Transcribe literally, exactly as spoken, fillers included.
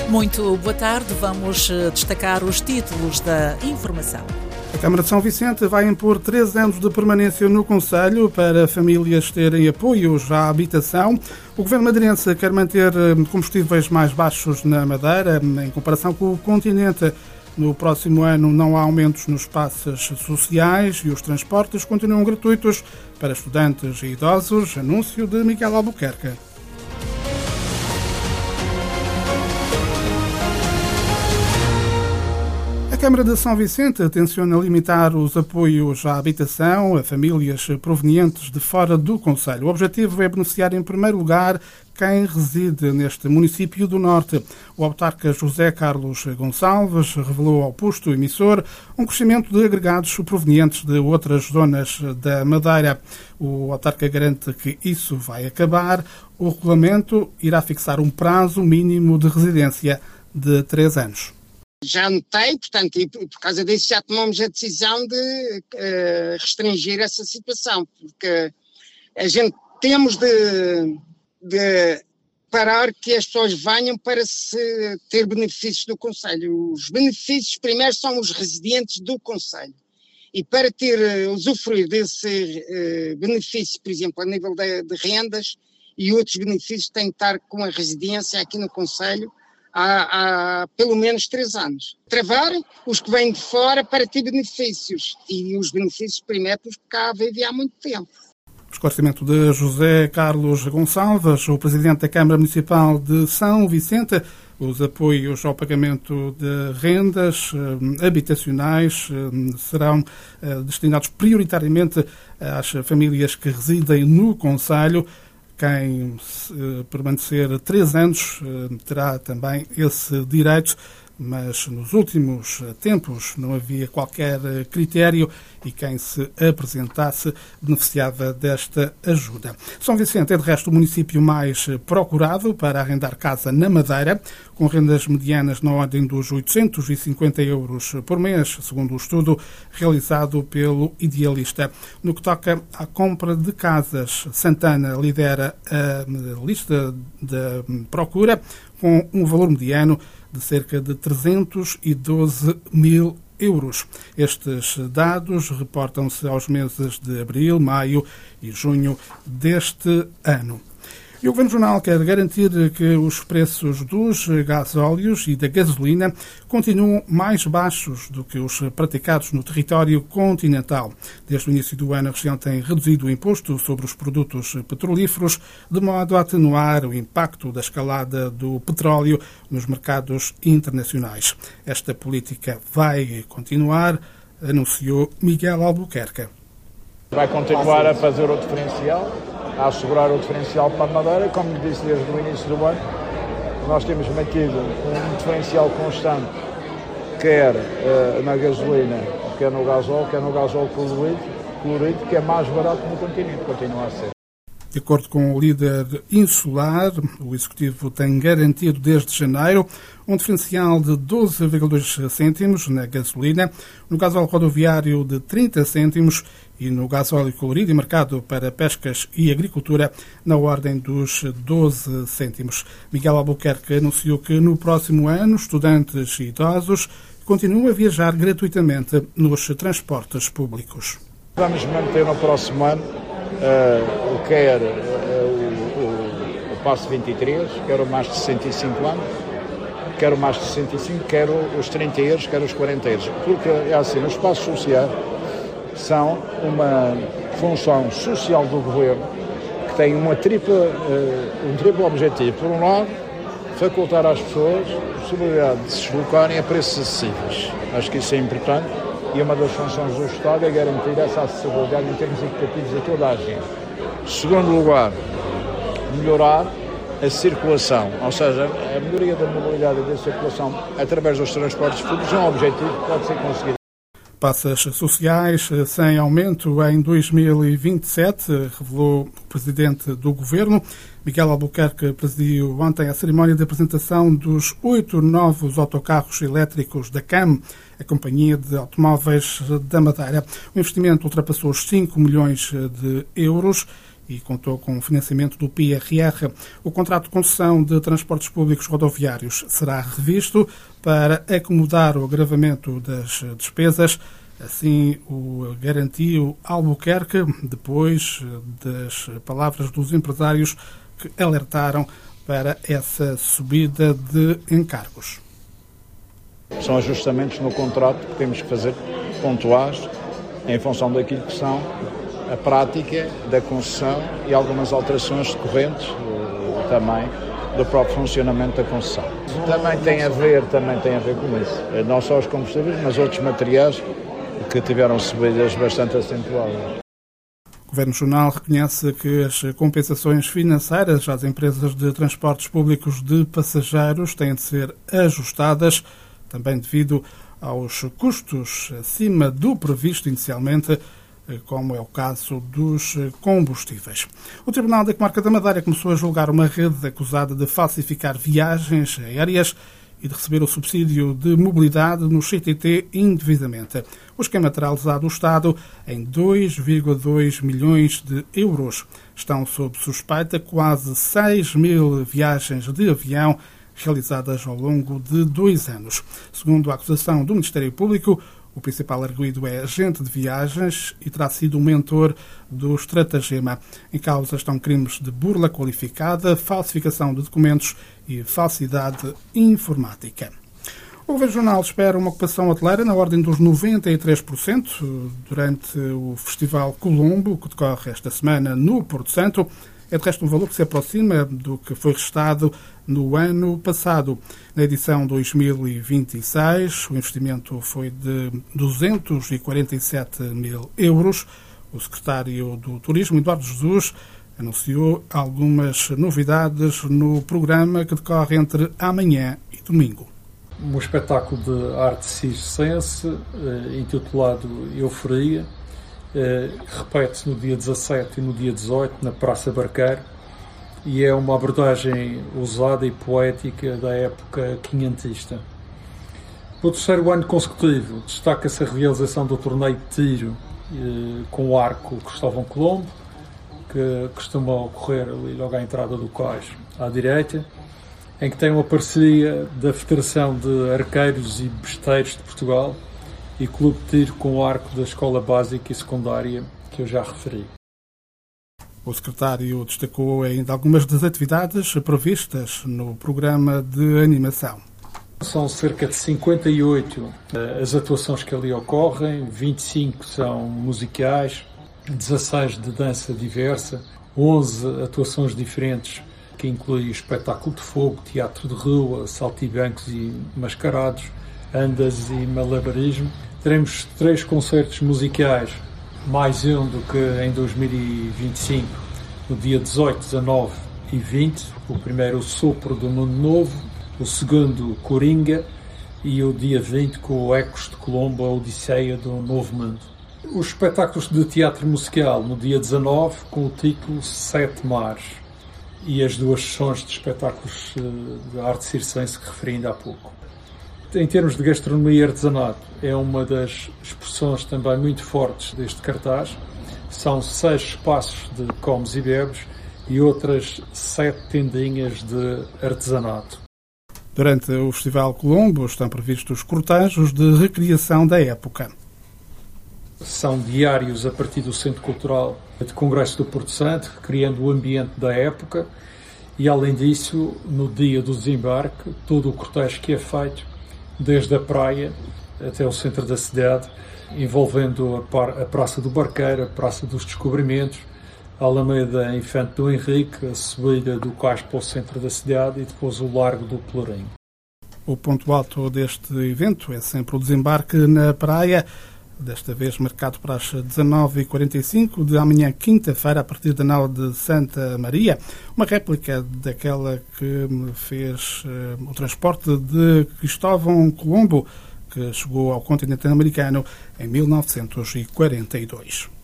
Muito boa tarde. Vamos destacar os títulos da informação. A Câmara de São Vicente vai impor três anos de permanência no concelho para famílias terem apoios à habitação. O Governo madeirense quer manter combustíveis mais baixos na Madeira, em comparação com o continente. No próximo ano não há aumentos nos passes sociais e os transportes continuam gratuitos para estudantes e idosos. Anúncio de Miguel Albuquerque. A Câmara de São Vicente tenciona limitar os apoios à habitação a famílias provenientes de fora do concelho. O objetivo é beneficiar em primeiro lugar quem reside neste município do Norte. O autarca José Carlos Gonçalves revelou ao posto emissor um crescimento de agregados provenientes de outras zonas da Madeira. O autarca garante que isso vai acabar. O regulamento irá fixar um prazo mínimo de residência de três anos. Já notei, portanto, e por causa disso já tomamos a decisão de uh, restringir essa situação, porque a gente temos de, de parar que as pessoas venham para se ter benefícios do concelho. Os benefícios primeiro são os residentes do concelho. E para ter, uh, usufruir desse uh, benefício, por exemplo, a nível de, de rendas e outros benefícios, tem que estar com a residência aqui no concelho Há, há pelo menos três anos. Travar os que vêm de fora para ter benefícios. E os benefícios primeiro que cá vivem há muito tempo. O esclarecimento de José Carlos Gonçalves, o Presidente da Câmara Municipal de São Vicente. Os apoios ao pagamento de rendas eh, habitacionais eh, serão eh, destinados prioritariamente às famílias que residem no concelho. Quem eh, permanecer três anos eh, terá também esse direito, mas nos últimos tempos não havia qualquer critério e quem se apresentasse beneficiava desta ajuda. São Vicente é, de resto, o município mais procurado para arrendar casa na Madeira, com rendas medianas na ordem dos oitocentos e cinquenta euros por mês, segundo o estudo realizado pelo Idealista. No que toca à compra de casas, Santana lidera a lista da procura, com um valor mediano de cerca de trezentos e doze mil euros. Estes dados reportam-se aos meses de abril, maio e junho deste ano. E o Governo Regional quer garantir que os preços dos gasóleos e da gasolina continuam mais baixos do que os praticados no território continental. Desde o início do ano, a região tem reduzido o imposto sobre os produtos petrolíferos, de modo a atenuar o impacto da escalada do petróleo nos mercados internacionais. Esta política vai continuar, anunciou Miguel Albuquerque. Vai continuar a fazer o diferencial, a assegurar o diferencial para a Madeira. Como disse desde o início do ano, nós temos mantido um diferencial constante, quer uh, na gasolina, quer no gasóleo, quer no gasóleo colorido, colorido, que é mais barato no continente, continua a ser. De acordo com o líder insular, o Executivo tem garantido desde janeiro um diferencial de doze vírgula dois cêntimos na gasolina, no gasóleo rodoviário de trinta cêntimos e no gasóleo colorido e marcado para pescas e agricultura na ordem dos doze cêntimos. Miguel Albuquerque anunciou que no próximo ano estudantes e idosos continuam a viajar gratuitamente nos transportes públicos. Vamos manter no próximo ano uh, quer uh, o, o, o passo vinte e três, quer o mais de sessenta e cinco anos, quer o mais de sessenta e cinco, quer os trinta euros, quer os quarenta euros. Porque é assim, os passos sociais são uma função social do governo que tem uma tripla, uh, um triplo objetivo. Por um lado, facultar às pessoas a possibilidade de se deslocarem a preços acessíveis. Acho que isso é importante e uma das funções do Estado é garantir essa acessibilidade em termos equitativos a toda a gente. Segundo lugar, melhorar a circulação, ou seja, a melhoria da mobilidade e da circulação através dos transportes públicos é um objetivo que pode ser conseguido. Passas sociais sem aumento em dois mil e vinte e sete, revelou o Presidente do Governo. Miguel Albuquerque presidiu ontem a cerimónia de apresentação dos oito novos autocarros elétricos da C A M, a Companhia de Automóveis da Madeira. O investimento ultrapassou os cinco milhões de euros e contou com o financiamento do P R R. O contrato de concessão de transportes públicos rodoviários será revisto para acomodar o agravamento das despesas. Assim o garantiu Albuquerque, depois das palavras dos empresários que alertaram para essa subida de encargos. São ajustamentos no contrato que temos que fazer pontuais em função daquilo que são a prática da concessão e algumas alterações decorrentes eh, também do próprio funcionamento da concessão. Também tem a ver, também tem a ver com isso. Não só os combustíveis, mas outros materiais que tiveram subidas bastante acentuadas. O Governo Regional reconhece que as compensações financeiras às empresas de transportes públicos de passageiros têm de ser ajustadas, também devido aos custos acima do previsto inicialmente, como é o caso dos combustíveis. O Tribunal da Comarca da Madeira começou a julgar uma rede acusada de falsificar viagens aéreas e de receber o subsídio de mobilidade no C T T indevidamente. O esquema terá lesado o Estado em dois vírgula dois milhões de euros. Estão sob suspeita quase seis mil viagens de avião realizadas ao longo de dois anos. Segundo a acusação do Ministério Público, o principal arguido é agente de viagens e terá sido o mentor do estratagema. Em causa estão crimes de burla qualificada, falsificação de documentos e falsidade informática. O Governo Regional espera uma ocupação hoteleira na ordem dos noventa e três por cento durante o Festival Colombo, que decorre esta semana no Porto Santo. É de resto um valor que se aproxima do que foi registado no ano passado. Na edição dois mil e vinte e seis, o investimento foi de duzentos e quarenta e sete mil euros. O secretário do Turismo, Eduardo Jesus, anunciou algumas novidades no programa que decorre entre amanhã e domingo. Um espetáculo de arte circense, intitulado Euforia, Uh, repete-se no dia dezassete e no dia dezoito na Praça Barqueiro e é uma abordagem ousada e poética da época quinhentista. No terceiro ano consecutivo destaca-se a realização do torneio de tiro uh, com o arco Cristóvão Colombo, que costuma ocorrer ali logo à entrada do cais à direita, em que tem uma parceria da Federação de Arqueiros e Besteiros de Portugal e Clube de Tiro com o arco da Escola Básica e Secundária, que eu já referi. O secretário destacou ainda algumas das atividades previstas no programa de animação. São cerca de cinquenta e oito as atuações que ali ocorrem, vinte e cinco são musicais, dezasseis de dança diversa, onze atuações diferentes, que incluem espetáculo de fogo, teatro de rua, saltibancos e mascarados, andas e malabarismo. Teremos três concertos musicais, mais um do que em dois mil e vinte e cinco, no dia dezoito, dezanove e vinte. O primeiro, o Sopro do Mundo Novo, o segundo, Coringa, e o dia vinte, com o Ecos de Colombo, a Odisseia do Novo Mundo. Os espetáculos de teatro musical, no dia dezanove, com o título Sete Mares, e as duas sessões de espetáculos de arte circense que referi ainda há pouco. Em termos de gastronomia e artesanato, é uma das expressões também muito fortes deste cartaz. São seis espaços de comes e bebes e outras sete tendinhas de artesanato. Durante o Festival Colombo estão previstos cortejos de recriação da época. São diários a partir do Centro Cultural de Congresso do Porto Santo, criando o ambiente da época e, além disso, no dia do desembarque, todo o cortejo que é feito desde a praia até o centro da cidade, envolvendo a, par, a Praça do Barqueiro, a Praça dos Descobrimentos, a Alameda Infante do Henrique, a subida do cais para o centro da cidade e depois o Largo do Pelourinho. O ponto alto deste evento é sempre o desembarque na praia, desta vez marcado para as dezanove e quarenta e cinco de amanhã, quinta-feira, a partir da nau de Santa Maria, uma réplica daquela que fez uh, o transporte de Cristóvão Colombo, que chegou ao continente americano em mil novecentos e quarenta e dois.